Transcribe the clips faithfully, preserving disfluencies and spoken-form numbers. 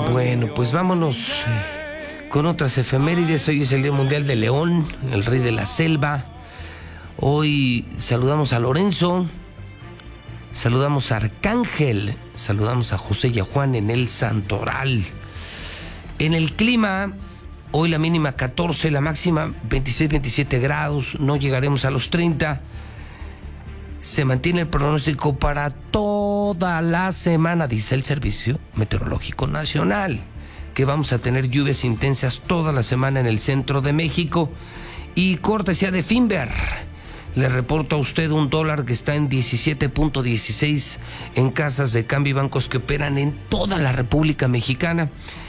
Bueno, pues vámonos eh, con otras efemérides. Hoy es el Día Mundial del León, el rey de la selva. Hoy saludamos a Lorenzo, saludamos a Arcángel, saludamos a José y a Juan en el Santoral. En el clima, hoy la mínima catorce, la máxima veintiséis, veintisiete grados, no llegaremos a los treinta. Se mantiene el pronóstico para toda la semana, dice el Servicio Meteorológico Nacional, que vamos a tener lluvias intensas toda la semana en el centro de México. Y cortesía de Finver, le reporto a usted un dólar que está en diecisiete punto dieciséis en casas de cambio y bancos que operan en toda la República Mexicana.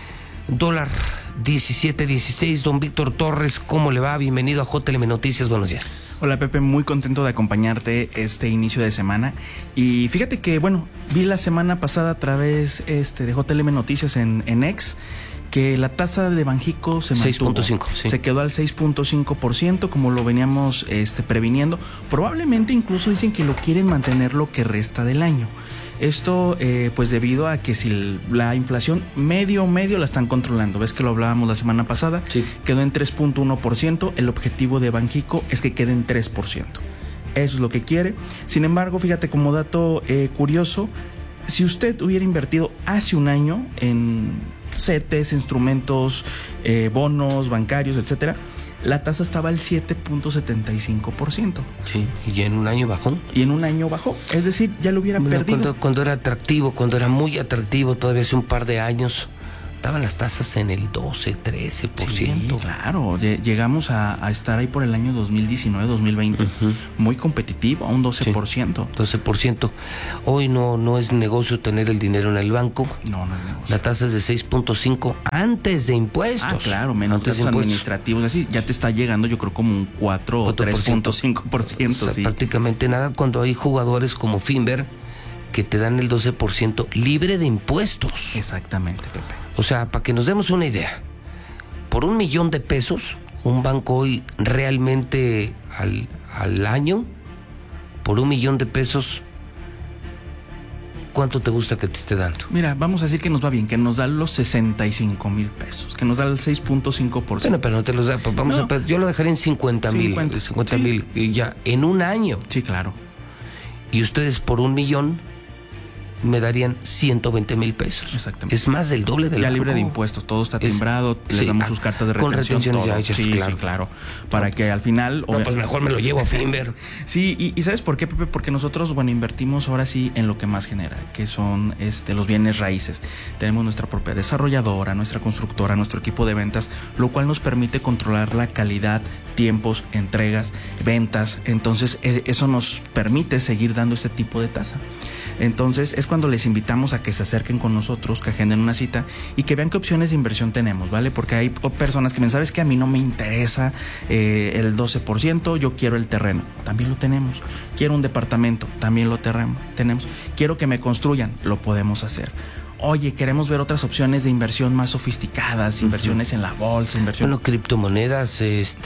Dólar diecisiete dieciséis. Don Víctor Torres, ¿cómo le va? Bienvenido a J L M Noticias, buenos días. Hola Pepe, muy contento de acompañarte este inicio de semana. Y fíjate que, bueno, vi la semana pasada a través este, de J L M Noticias en, en X que la tasa de Banjico se mantuvo. seis punto cinco, sí. Se quedó al seis punto cinco por ciento, como lo veníamos este, previniendo. Probablemente incluso dicen que lo quieren mantener lo que resta del año. Esto eh, pues debido a que si la inflación medio medio la están controlando, ves que lo hablábamos la semana pasada, sí. Quedó en tres punto uno por ciento, el objetivo de Banjico es que quede en tres por ciento, eso es lo que quiere. Sin embargo, fíjate como dato eh, curioso, si usted hubiera invertido hace un año en C E T Es, instrumentos, eh, bonos bancarios, etcétera, la tasa estaba al siete punto setenta y cinco por ciento. Sí, y en un año bajó. Y en un año bajó, es decir, ya lo hubieran bueno, perdido. Cuando, cuando era atractivo, cuando era muy atractivo, todavía hace un par de años, estaban las tasas en el doce, trece por ciento. Sí, claro, llegamos a, a estar ahí por el año dos mil diecinueve, dos mil veinte, uh-huh. Muy competitivo, a un doce por ciento. Sí, doce por ciento. Hoy no, no es negocio tener el dinero en el banco. No, no es negocio. La tasa es de seis punto cinco antes de impuestos. Ah, claro, menos antes gastos administrativos, así ya te está llegando yo creo como un cuatro o tres punto cinco por ciento. O sea, sí. Prácticamente nada cuando hay jugadores como Finver que te dan el doce por ciento libre de impuestos. Exactamente, Pepe. O sea, para que nos demos una idea, por un millón de pesos, un banco hoy realmente al, al año, por un millón de pesos, ¿cuánto te gusta que te esté dando? Mira, vamos a decir que nos va bien, que nos da los sesenta y cinco mil pesos, que nos da el seis punto cinco por ciento. Bueno, pero no te los da, pues vamos no. a, yo lo dejaré en cincuenta mil, cincuenta mil, sí. Ya, en un año. Sí, claro. Y ustedes por un millón me darían ciento veinte mil pesos. Exactamente. Es más del doble del ya banco. Libre de impuestos, todo está timbrado, es, les sí, damos sus cartas de retención. Con retenciones todo. ya hechas, sí, claro. Sí, claro. Para no, que al final... No, pues mejor me lo llevo a Finver. Sí, y, y ¿sabes por qué, Pepe? Porque nosotros, bueno, invertimos ahora sí en lo que más genera, que son este, los bienes raíces. Tenemos nuestra propia desarrolladora, nuestra constructora, nuestro equipo de ventas, lo cual nos permite controlar la calidad, tiempos, entregas, ventas. Entonces, eso nos permite seguir dando este tipo de tasa. Entonces, es cuando les invitamos a que se acerquen con nosotros, que agenden una cita y que vean qué opciones de inversión tenemos, ¿vale? Porque hay personas que me ¿sabes qué? A mí no me interesa eh, el doce por ciento, yo quiero el terreno, también lo tenemos. Quiero un departamento, también lo terreno, tenemos. Quiero que me construyan, lo podemos hacer. Oye, queremos ver otras opciones de inversión más sofisticadas, inversiones uh-huh. en la bolsa, inversión... Bueno, criptomonedas,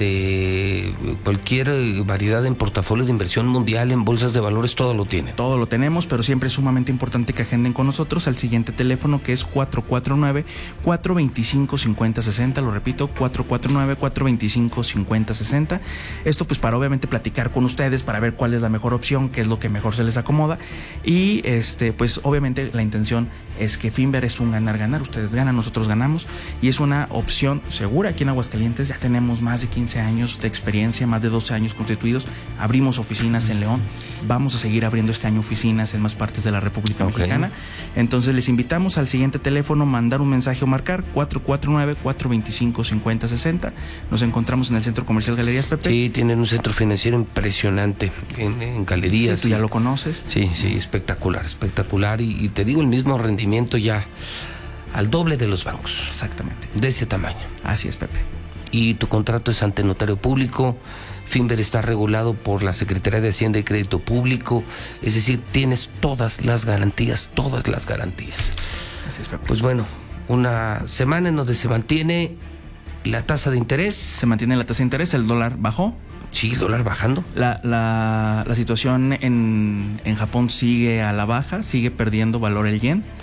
este, cualquier variedad en portafolio de inversión mundial, en bolsas de valores, todo lo tiene. Todo lo tenemos, pero siempre es sumamente importante que agenden con nosotros al siguiente teléfono, que es cuatro cuatro nueve, cuatro dos cinco, cinco cero seis cero, lo repito, cuatro cuatro nueve, cuatro dos cinco, cinco cero seis cero. Esto pues para obviamente platicar con ustedes, para ver cuál es la mejor opción, qué es lo que mejor se les acomoda, y este pues obviamente la intención es que Finver es un ganar-ganar, ustedes ganan, nosotros ganamos, y es una opción segura. Aquí en Aguascalientes ya tenemos más de quince años de experiencia, más de doce años constituidos, abrimos oficinas en León, vamos a seguir abriendo este año oficinas en más partes de la República okay. Mexicana. Entonces les invitamos al siguiente teléfono, mandar un mensaje o marcar cuatro cuatro nueve, cuatro dos cinco, cinco cero seis cero. Nos encontramos en el Centro Comercial Galerías, Pepe. Sí, tienen un centro financiero impresionante en, en galerías. Sí, tú ya lo conoces. Sí, sí, espectacular, espectacular, y, y te digo, el mismo rendimiento ya al doble de los bancos. Exactamente. De ese tamaño. Así es, Pepe. Y tu contrato es ante notario público. Finver está regulado por la Secretaría de Hacienda y Crédito Público. Es decir, tienes todas las garantías, todas las garantías. Así es, Pepe. Pues bueno, una semana en donde se mantiene la tasa de interés. Se mantiene la tasa de interés, el dólar bajó. Sí, el dólar bajando. La, la, la situación en, en Japón sigue a la baja, sigue perdiendo valor el yen.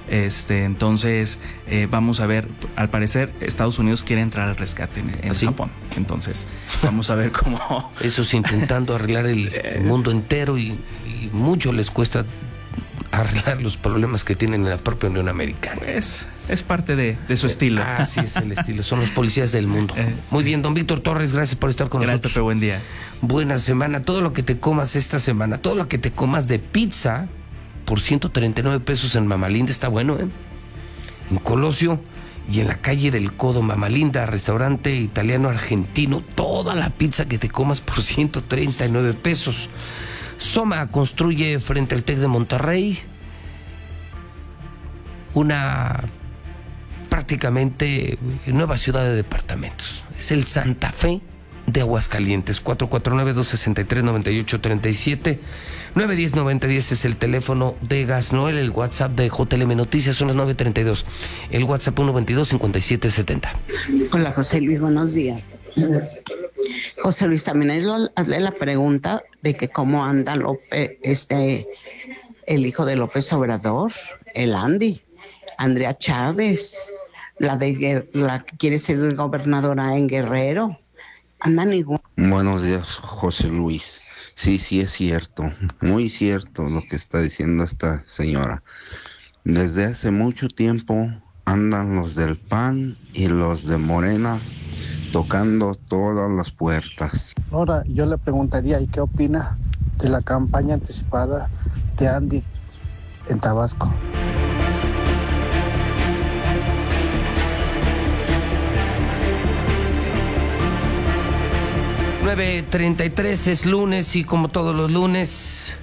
Este, entonces, eh, vamos a ver, al parecer Estados Unidos quiere entrar al rescate en, en ¿Ah, Japón. sí? Entonces, vamos a ver cómo... Esos intentando arreglar el mundo entero y, y mucho les cuesta arreglar los problemas que tienen en la propia Unión Americana. Pues es parte de, de su estilo. Así es el estilo, son los policías del mundo. Muy bien, don Víctor Torres, gracias por estar con Gracias, nosotros. Pepe, buen día. Buena semana, todo lo que te comas esta semana, todo lo que te comas de pizza por ciento treinta y nueve pesos en Mamalinda, está bueno, ¿eh? En Colosio y en la calle del Codo, Mamalinda, restaurante italiano argentino, toda la pizza que te comas por ciento treinta y nueve pesos. Soma construye frente al TEC de Monterrey una prácticamente nueva ciudad de departamentos. Es el Santa Fe de Aguascalientes. Cuatro cuatro nueve, dos seis tres, nueve ocho tres siete, nueve uno cero, nueve uno cero es el teléfono de Gas Noel. El WhatsApp de J L M Noticias son las nueve treinta y dos, el WhatsApp uno veintidós, cincuenta y siete setenta. Hola José Luis, buenos días. José Luis, también es la, hazle la pregunta de que cómo anda López, este, el hijo de López Obrador, el Andy, Andrea Chávez, la de la que quiere ser gobernadora en Guerrero. Andan igual. Buenos días, José Luis. Sí, sí es cierto, muy cierto lo que está diciendo esta señora. Desde hace mucho tiempo andan los del P A N y los de Morena tocando todas las puertas. Ahora, yo le preguntaría, ¿y qué opina de la campaña anticipada de Andy en Tabasco? nueve treinta y tres, es lunes y como todos los lunes,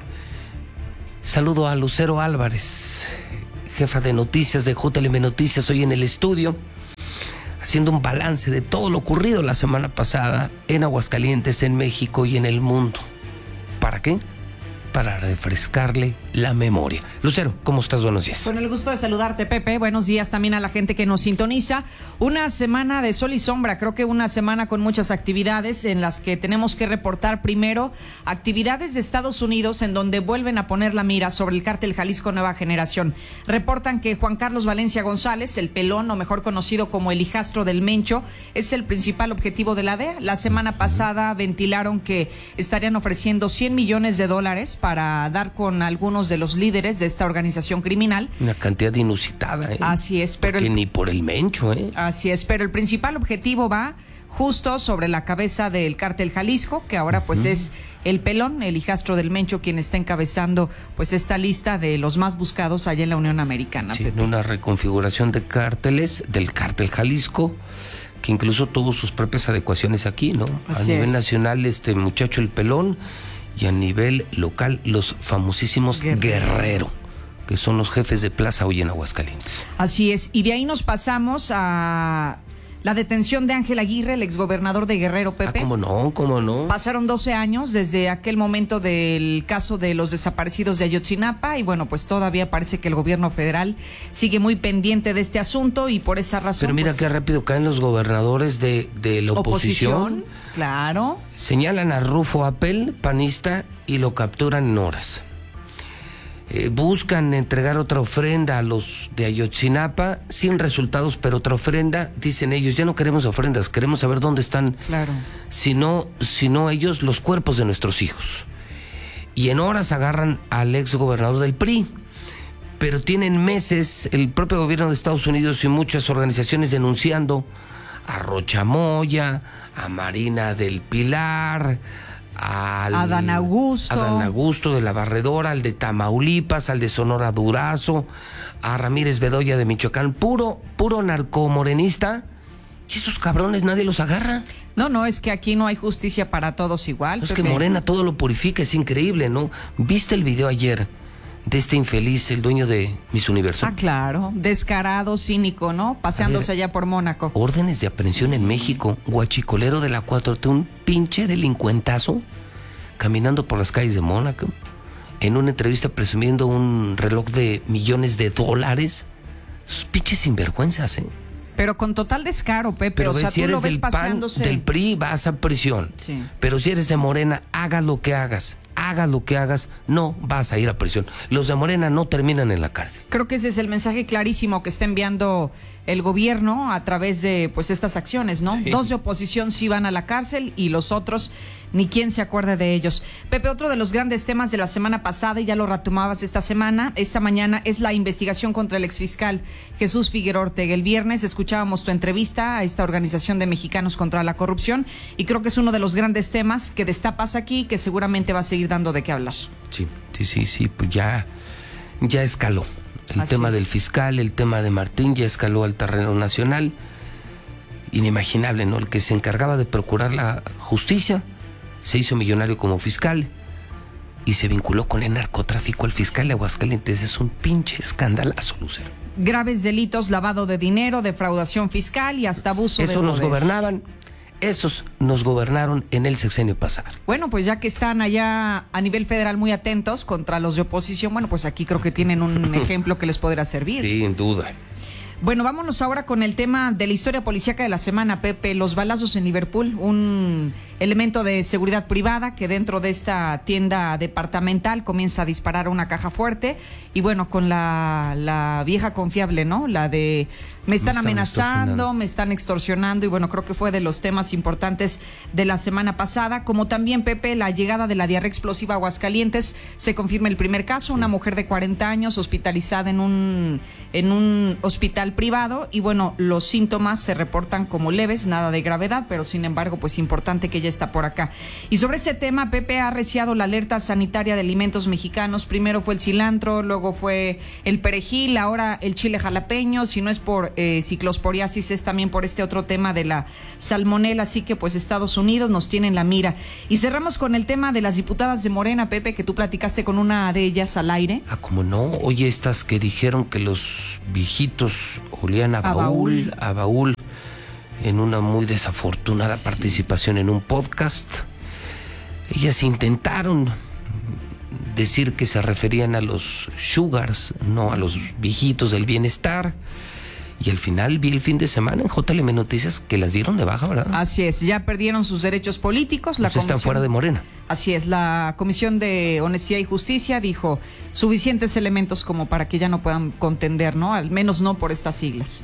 saludo a Lucero Álvarez, jefa de noticias de J L M Noticias, hoy en el estudio, haciendo un balance de todo lo ocurrido la semana pasada en Aguascalientes, en México y en el mundo. ¿Para qué? Para refrescarle la memoria. Lucero, ¿cómo estás? Buenos días. Con el gusto de saludarte, Pepe. Buenos días también a la gente que nos sintoniza. Una semana de sol y sombra, creo que una semana con muchas actividades en las que tenemos que reportar primero actividades de Estados Unidos en donde vuelven a poner la mira sobre el cártel Jalisco Nueva Generación. Reportan que Juan Carlos Valencia González, el pelón o mejor conocido como el hijastro del Mencho, es el principal objetivo de la D E A. La semana pasada ventilaron que estarían ofreciendo cien millones de dólares para dar con algunos de los líderes de esta organización criminal. Una cantidad inusitada, ¿eh? Así es, pero... Que el, ni por el Mencho, ¿eh? Así es, pero el principal objetivo va justo sobre la cabeza del cártel Jalisco, que ahora pues uh-huh. es el pelón, el hijastro del Mencho, quien está encabezando pues esta lista de los más buscados allá en la Unión Americana. Sí, en una reconfiguración de cárteles, del cártel Jalisco, que incluso tuvo sus propias adecuaciones aquí, ¿no? Así a nivel es. nacional, este muchacho el pelón, y a nivel local los famosísimos Guerrero. Guerrero, que son los jefes de plaza hoy en Aguascalientes. Así es, y de ahí nos pasamos a la detención de Ángel Aguirre, el exgobernador de Guerrero, Pepe. Ah, ¿cómo no? ¿Cómo no? Pasaron doce años desde aquel momento del caso de los desaparecidos de Ayotzinapa y bueno, pues todavía parece que el gobierno federal sigue muy pendiente de este asunto y por esa razón... Pero mira pues, qué rápido caen los gobernadores de, de la oposición. Oposición, claro. Señalan a Rufo Apel, panista, y lo capturan en horas. Eh, buscan entregar otra ofrenda a los de Ayotzinapa sin resultados, pero otra ofrenda, dicen ellos, ya no queremos ofrendas, queremos saber dónde están, claro. si no, si no ellos, los cuerpos de nuestros hijos. Y en horas agarran al ex gobernador del P R I, pero tienen meses el propio gobierno de Estados Unidos y muchas organizaciones denunciando a Rocha Moya, a Marina del Pilar, al Adán Augusto. Adán Augusto de la Barredora, al de Tamaulipas, al de Sonora Durazo, a Ramírez Bedoya de Michoacán, puro, puro narcomorenista, y esos cabrones nadie los agarra. No, no, es que aquí no hay justicia para todos igual. Es Pepe. que Morena todo lo purifica, es increíble, ¿no? ¿Viste el video ayer de este infeliz, el dueño de Miss Universo? Ah, claro, descarado, cínico, ¿no? Paseándose allá por Mónaco. Órdenes de aprehensión en México, guachicolero de la cuatro T, un pinche delincuentazo, caminando por las calles de Mónaco, en una entrevista presumiendo un reloj de millones de dólares. Esos pinches sinvergüenzas, ¿eh? Pero con total descaro, Pepe, Pero o sea, si tú eres lo ves del P A N, paseándose. del P R I, vas a prisión. Sí. Pero si eres de Morena, hagas lo que hagas, hagas lo que hagas, no vas a ir a prisión. Los de Morena no terminan en la cárcel. Creo que ese es el mensaje clarísimo que está enviando el gobierno a través de pues estas acciones, ¿no? Sí. Dos de oposición sí van a la cárcel y los otros ni quien se acuerde de ellos. Pepe, otro de los grandes temas de la semana pasada, y ya lo retomabas esta semana, esta mañana, es la investigación contra el exfiscal Jesús Figueroa Ortega. El viernes escuchábamos tu entrevista a esta organización de mexicanos contra la corrupción y creo que es uno de los grandes temas que destapas aquí, que seguramente va a seguir dando de qué hablar. Sí, sí, sí, sí, pues ya, ya escaló. El Así tema es. del fiscal, el tema de Martín ya escaló al terreno nacional. Inimaginable, ¿no? El que se encargaba de procurar la justicia se hizo millonario como fiscal y se vinculó con el narcotráfico. El fiscal de Aguascalientes es un pinche escandalazo, Lucero. Graves delitos, lavado de dinero, defraudación fiscal y hasta abuso de Eso nos poder. gobernaban, esos nos gobernaron en el sexenio pasado. Bueno, pues ya que están allá a nivel federal muy atentos contra los de oposición, bueno, pues aquí creo que tienen un ejemplo que les podrá servir. Sin duda. Bueno, vámonos ahora con el tema de la historia policíaca de la semana, Pepe. Los balazos en Liverpool, un elemento de seguridad privada que dentro de esta tienda departamental comienza a disparar una caja fuerte y bueno, con la, la vieja confiable, ¿no? La de me están, me están amenazando, me están extorsionando y bueno, creo que fue de los temas importantes de la semana pasada, como también, Pepe, la llegada de la diarrea explosiva a Aguascalientes. Se confirma el primer caso, una mujer de cuarenta años hospitalizada en un, en un hospital privado y bueno, los síntomas se reportan como leves, nada de gravedad, pero sin embargo, pues importante que ella está por acá. Y sobre ese tema, Pepe, ha arreciado la alerta sanitaria de alimentos mexicanos. Primero fue el cilantro, luego fue el perejil, ahora el chile jalapeño. Si no es por eh, ciclosporiasis, es también por este otro tema de la salmonela. Así que pues Estados Unidos nos tiene en la mira. Y cerramos con el tema de las diputadas de Morena, Pepe, que tú platicaste con una de ellas al aire. Ah, ¿cómo no? Oye, estas que dijeron que los viejitos olían a, A baúl, baúl. a baúl, en una muy desafortunada sí. participación en un podcast. Ellas intentaron decir que se referían a los sugars, no a los viejitos del bienestar. Y al final vi el fin de semana en J L M Noticias que las dieron de baja, ¿verdad? Así es, ya perdieron sus derechos políticos. La pues comisión, están fuera de Morena. Así es, la Comisión de Honestidad y Justicia dijo suficientes elementos como para que ya no puedan contender, ¿no? Al menos no por estas siglas.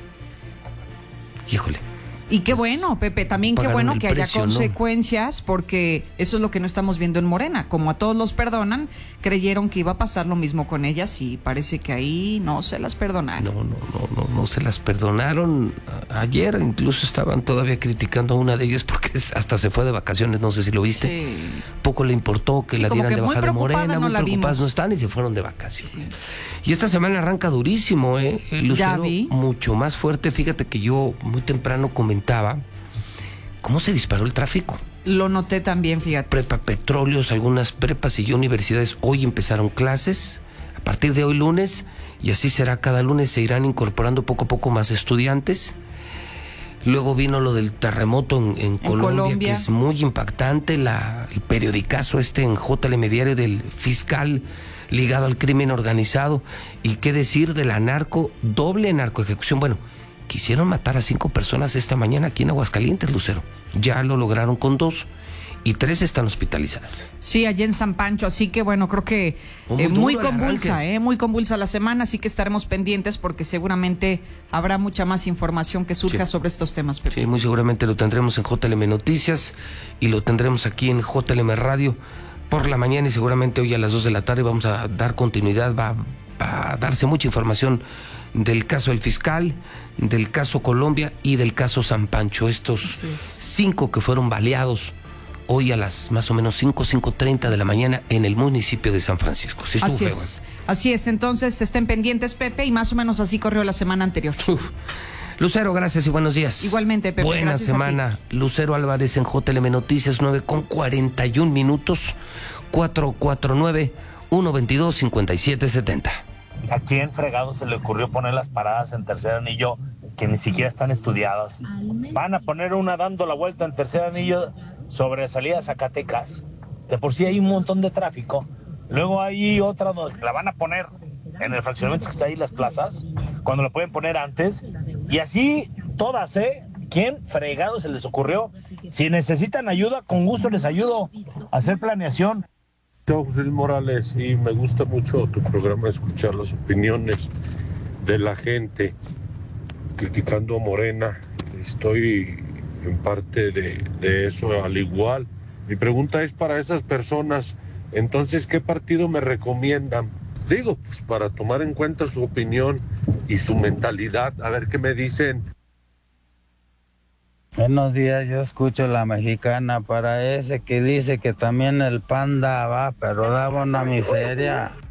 Híjole. Y qué bueno, Pepe, también qué bueno que haya consecuencias, porque eso es lo que no estamos viendo en Morena. Como a todos los perdonan, creyeron que iba a pasar lo mismo con ellas y parece que ahí no se las perdonaron. No, no, no, no, no se las perdonaron. Ayer incluso estaban todavía criticando a una de ellas porque hasta se fue de vacaciones, no sé si lo viste. Sí. Poco le importó que sí, la dieran de baja de Morena, no muy la preocupadas vimos. no están y se fueron de vacaciones. Sí. Y esta semana arranca durísimo, ¿eh? Lucero, ya vi. Mucho más fuerte. Fíjate que yo muy temprano comentaba cómo se disparó el tráfico. Lo noté también, fíjate. Prepa Petróleos, algunas prepas y universidades hoy empezaron clases. A partir de hoy lunes, y así será cada lunes, se irán incorporando poco a poco más estudiantes. Luego vino lo del terremoto en, en, en Colombia, Colombia, que es muy impactante. La, el periodicazo este en J L M Diario del fiscal ligado al crimen organizado. Y qué decir de la narco, doble narcoejecución. Bueno, quisieron matar a cinco personas esta mañana aquí en Aguascalientes, Lucero. Ya lo lograron con dos y tres están hospitalizadas. Sí, allá en San Pancho, así que bueno, creo que muy, eh, muy convulsa, eh, muy convulsa la semana, así que estaremos pendientes porque seguramente habrá mucha más información que surja sí. sobre estos temas, Pepe. Sí, muy seguramente lo tendremos en J L M Noticias y lo tendremos aquí en J L M Radio por la mañana y seguramente hoy a las dos de la tarde vamos a dar continuidad, va, va a darse mucha información del caso del fiscal, del caso Colombia y del caso San Pancho, estos cinco que fueron baleados hoy a las más o menos cinco, cinco treinta de la mañana en el municipio de San Francisco. Sí, así es, así es, entonces estén pendientes, Pepe, y más o menos así corrió la semana anterior. Uf. Lucero, gracias y buenos días. Igualmente, Pepe. Buena semana. Lucero Álvarez en J L M Noticias, nueve con cuarenta y un minutos, cuatro cuatro nueve, uno veintidós, cincuenta y siete setenta. ¿A quién fregado se le ocurrió poner las paradas en tercer anillo que ni siquiera están estudiadas? Van a poner una dando la vuelta en tercer anillo sobre salida a Zacatecas. De por sí hay un montón de tráfico. Luego hay otra donde la van a poner en el fraccionamiento que está ahí, las plazas, cuando la pueden poner antes. Y así todas, ¿eh? ¿Quién fregado se les ocurrió? Si necesitan ayuda, con gusto les ayudo a hacer planeación. Chao, José Luis Morales, y me gusta mucho tu programa, escuchar las opiniones de la gente criticando a Morena. Estoy en parte de, de eso al igual. Mi pregunta es para esas personas, entonces, ¿qué partido me recomiendan? Digo, pues para tomar en cuenta su opinión y su mentalidad, a ver qué me dicen. Buenos días, yo escucho La Mexicana, para ese que dice que también el panda va, pero daba una miseria.